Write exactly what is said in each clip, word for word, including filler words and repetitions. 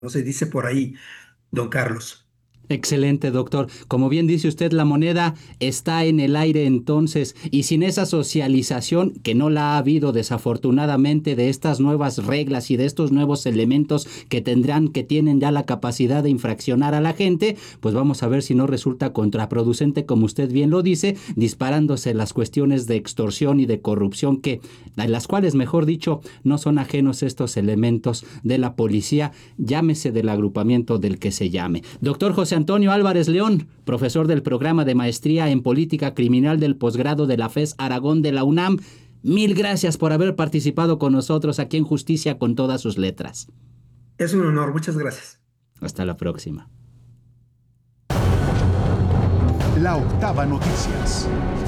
no se dice por ahí, don Carlos. Excelente, doctor. Como bien dice usted, la moneda está en el aire entonces, y sin esa socialización, que no la ha habido desafortunadamente, de estas nuevas reglas y de estos nuevos elementos que tendrán, que tienen ya la capacidad de infraccionar a la gente, pues vamos a ver si no resulta contraproducente, como usted bien lo dice, disparándose las cuestiones de extorsión y de corrupción, que, a las cuales, mejor dicho, no son ajenos estos elementos de la policía, llámese del agrupamiento del que se llame. Doctor José Antonio Álvarez León, profesor del programa de maestría en política criminal del posgrado de la FES Aragón de la UNAM, mil gracias por haber participado con nosotros aquí en Justicia con todas sus letras. Es un honor, muchas gracias. Hasta la próxima. La Octava Noticias.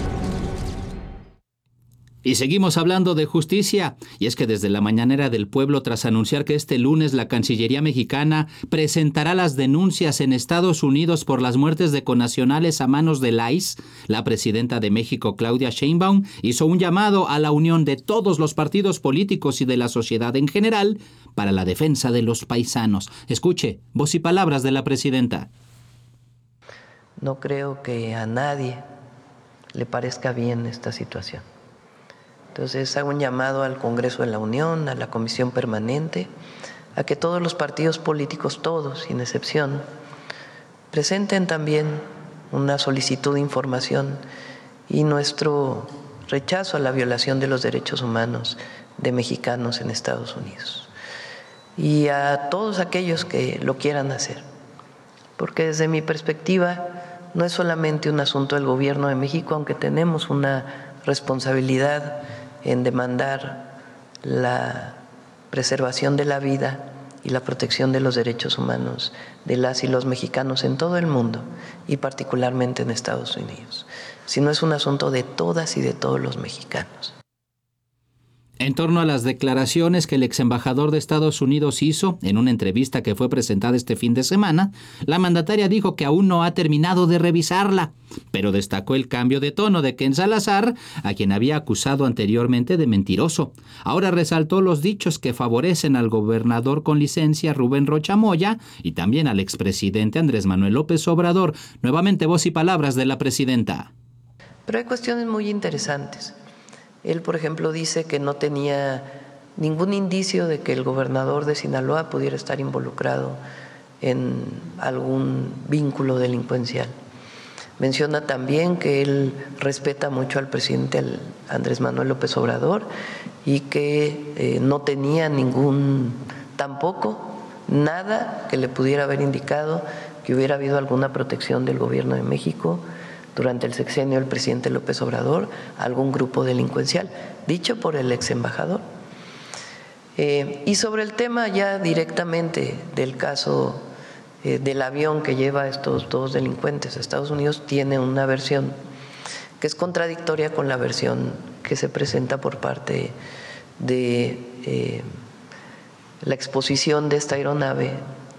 Y seguimos hablando de justicia, y es que desde la mañanera del pueblo, tras anunciar que este lunes la Cancillería mexicana presentará las denuncias en Estados Unidos por las muertes de connacionales a manos del I C E, la presidenta de México, Claudia Sheinbaum, hizo un llamado a la unión de todos los partidos políticos y de la sociedad en general para la defensa de los paisanos. Escuche, voz y palabras de la presidenta. No creo que a nadie le parezca bien esta situación. Entonces hago un llamado al Congreso de la Unión, a la Comisión Permanente, a que todos los partidos políticos, todos, sin excepción, presenten también una solicitud de información y nuestro rechazo a la violación de los derechos humanos de mexicanos en Estados Unidos. Y a todos aquellos que lo quieran hacer, porque desde mi perspectiva no es solamente un asunto del Gobierno de México, aunque tenemos una responsabilidad en demandar la preservación de la vida y la protección de los derechos humanos de las y los mexicanos en todo el mundo y particularmente en Estados Unidos, sino es un asunto de todas y de todos los mexicanos. En torno a las declaraciones que el ex embajador de Estados Unidos hizo en una entrevista que fue presentada este fin de semana, la mandataria dijo que aún no ha terminado de revisarla, pero destacó el cambio de tono de Ken Salazar, a quien había acusado anteriormente de mentiroso. Ahora resaltó los dichos que favorecen al gobernador con licencia Rubén Rocha Moya y también al expresidente Andrés Manuel López Obrador. Nuevamente voz y palabras de la presidenta. Pero hay cuestiones muy interesantes. Él, por ejemplo, dice que no tenía ningún indicio de que el gobernador de Sinaloa pudiera estar involucrado en algún vínculo delincuencial. Menciona también que él respeta mucho al presidente Andrés Manuel López Obrador y que eh, no tenía ningún, tampoco nada que le pudiera haber indicado que hubiera habido alguna protección del gobierno de México durante el sexenio del presidente López Obrador, algún grupo delincuencial, dicho por el ex embajador. Eh, y sobre el tema ya directamente del caso eh, del avión que lleva a estos dos delincuentes a Estados Unidos, tiene una versión que es contradictoria con la versión que se presenta por parte de eh, la exposición de esta aeronave.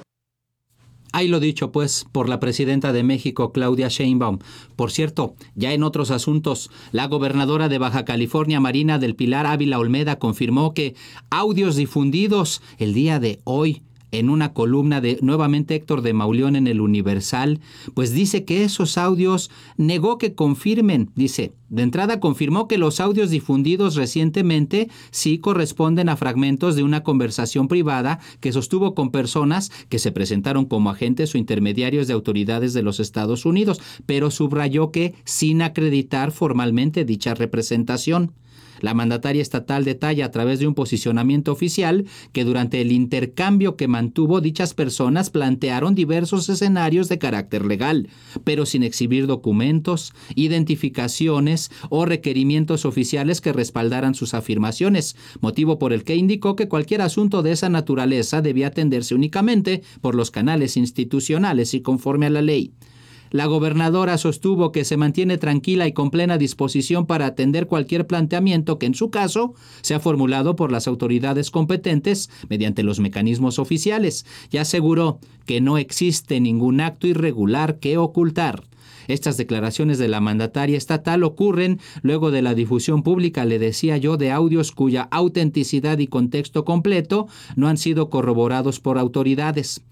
Ahí lo dicho, pues, por la presidenta de México, Claudia Sheinbaum. Por cierto, ya en otros asuntos, la gobernadora de Baja California, Marina del Pilar Ávila Olmeda, confirmó que audios difundidos el día de hoy en una columna de nuevamente Héctor de Mauleón en el Universal, pues dice que esos audios negó que confirmen, dice, de entrada confirmó que los audios difundidos recientemente sí corresponden a fragmentos de una conversación privada que sostuvo con personas que se presentaron como agentes o intermediarios de autoridades de los Estados Unidos, pero subrayó que sin acreditar formalmente dicha representación. La mandataria estatal detalla a través de un posicionamiento oficial que durante el intercambio que mantuvo dichas personas plantearon diversos escenarios de carácter legal, pero sin exhibir documentos, identificaciones o requerimientos oficiales que respaldaran sus afirmaciones, motivo por el que indicó que cualquier asunto de esa naturaleza debía atenderse únicamente por los canales institucionales y conforme a la ley. La gobernadora sostuvo que se mantiene tranquila y con plena disposición para atender cualquier planteamiento que en su caso sea formulado por las autoridades competentes mediante los mecanismos oficiales y aseguró que no existe ningún acto irregular que ocultar. Estas declaraciones de la mandataria estatal ocurren luego de la difusión pública, le decía yo, de audios cuya autenticidad y contexto completo no han sido corroborados por autoridades.